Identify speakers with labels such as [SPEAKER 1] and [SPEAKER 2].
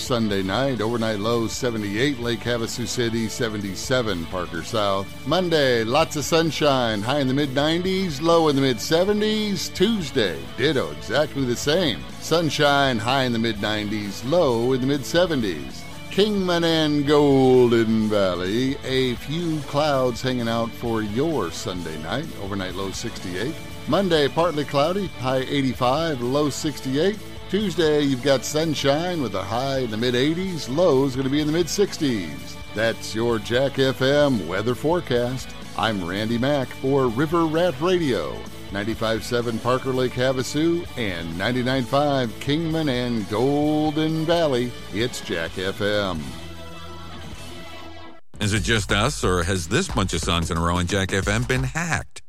[SPEAKER 1] Sunday night, overnight low 78, Lake Havasu City 77, Parker South. Monday, lots of sunshine, high in the mid-90s, low in the mid-70s. Tuesday, ditto, exactly the same. Sunshine, high in the mid-90s, low in the mid-70s. Kingman and Golden Valley, a few clouds hanging out for your Sunday night, overnight low 68. Monday, partly cloudy, high 85, low 68. Tuesday, you've got sunshine with a high in the mid-80s, low is going to be in the mid-60s. That's your Jack FM weather forecast. I'm Randy Mack for River Rat Radio, 95.7 Parker Lake Havasu and 99.5 Kingman and Golden Valley. It's Jack FM.
[SPEAKER 2] Is it just us, or has this bunch of songs in a row on Jack FM been hacked?